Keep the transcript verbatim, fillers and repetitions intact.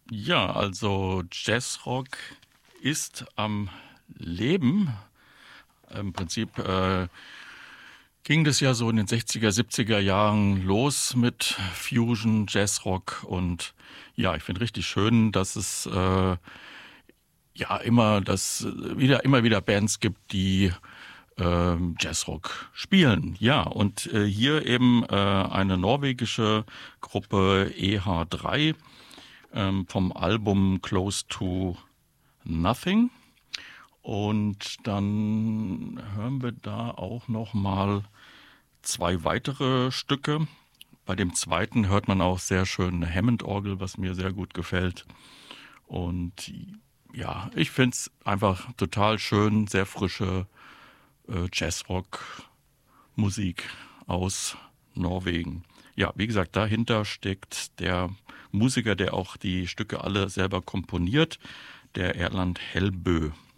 Ja, also Jazzrock ist am Leben. Im Prinzip äh, ging das ja so in den sechziger, siebziger Jahren los mit Fusion, Jazzrock und ja, ich finde richtig schön, dass es äh, ja immer, dass wieder, immer wieder Bands gibt, die ähm, Jazzrock spielen. Ja, und äh, hier eben äh, eine norwegische Gruppe E H drei ähm, vom Album Close to Nothing. Und dann hören wir da auch noch mal zwei weitere Stücke. Bei dem zweiten hört man auch sehr schön eine Hammond-Orgel, was mir sehr gut gefällt. Und ja, ich finde es einfach total schön, sehr frische äh, Jazzrock-Musik aus Norwegen. Ja, wie gesagt, dahinter steckt der Musiker, der auch die Stücke alle selber komponiert, der Erland Hellbø.